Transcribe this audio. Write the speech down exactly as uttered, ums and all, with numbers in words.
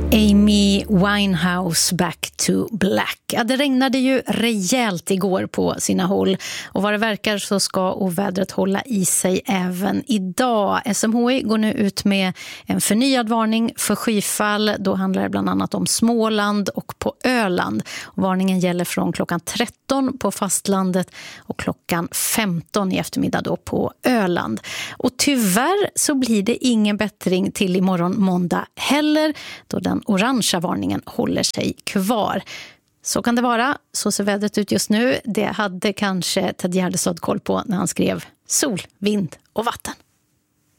Amy Winehouse, Back to Black. Ja, det regnade ju rejält igår på sina håll och vad det verkar så ska ovädret hålla i sig även idag. S M H I går nu ut med en förnyad varning för skyfall. Då handlar det bland annat om Småland och på Öland. Varningen gäller från klockan tretton på fastlandet och klockan femton i eftermiddag då på Öland. Och tyvärr så blir det ingen bättring till imorgon måndag heller, då den orangea varningen håller sig kvar. Så kan det vara, så ser vädret ut just nu. Det hade kanske Ted Gärdestad koll på när han skrev sol, vind och vatten.